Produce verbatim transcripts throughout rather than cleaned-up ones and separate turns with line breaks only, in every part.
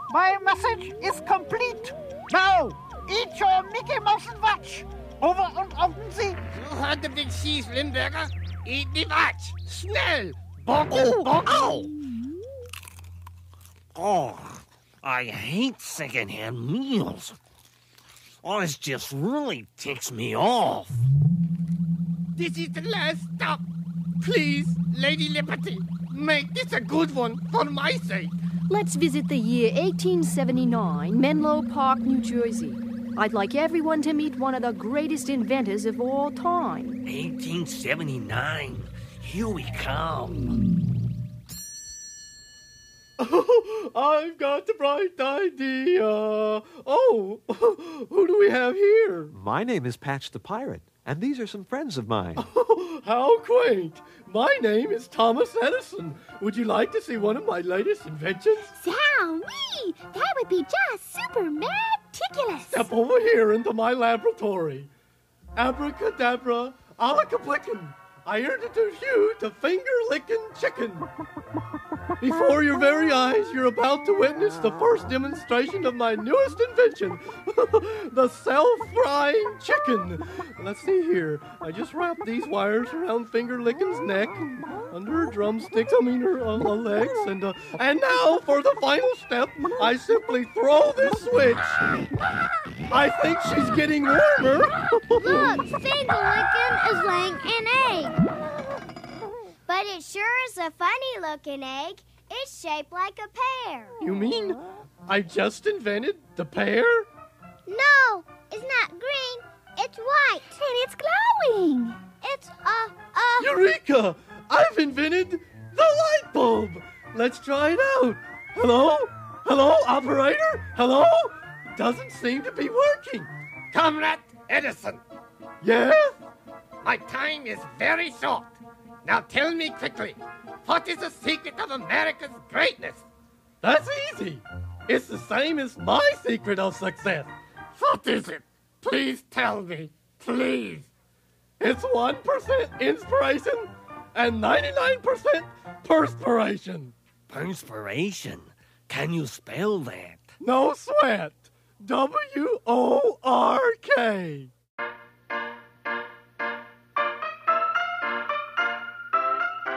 My message is complete. Now, eat your Mickey Mouse Watch. Over und unten Sie.
So hat der Big Cheese, Limburger. Eat die Watch. Schnell. Bock,
Oh,
bock.
ow! Oh, I hate secondhand meals. Oh, this just really ticks me off.
This is the last stop. Please, Lady Liberty, make this a good one for my sake.
Let's visit the year eighteen seventy-nine, Menlo Park, New Jersey. I'd like everyone to meet one of the greatest inventors of all time.
eighteen seventy-nine. Here we come.
I've got the bright idea. Oh, who do we have here?
My name is Patch the Pirate, and these are some friends of mine.
How quaint. My name is Thomas Edison. Would you like to see one of my latest inventions?
Zowie! That would be just super meticulous.
Step over here into my laboratory. Abracadabra, alakaplickin. I introduce you to finger-licking chicken. Before your very eyes, you're about to witness the first demonstration of my newest invention, the self-frying chicken. Let's see here. I just wrapped these wires around Finger-Licking's neck, under her drumsticks, I mean her uh, uh, legs, and uh, and now for the final step, I simply throw this switch. I think she's getting warmer.
Look, Finger-Licking is laying an egg. But it sure is a funny-looking egg. It's shaped like a pear.
You mean I just invented the pear?
No, it's not green. It's white. And it's glowing. It's a, a...
Eureka! I've invented the light bulb. Let's try it out. Hello? Hello, operator? Hello? Doesn't seem to be working.
Comrade Edison,
Yes?
my time is very short. Now tell me quickly, what is the secret of America's greatness?
That's easy. It's the same as my secret of success.
What is it? Please tell me. Please.
It's one percent inspiration and ninety-nine percent perspiration.
Perspiration. Can you spell that?
No sweat. W O R K.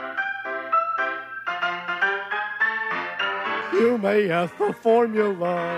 You may ask the formula.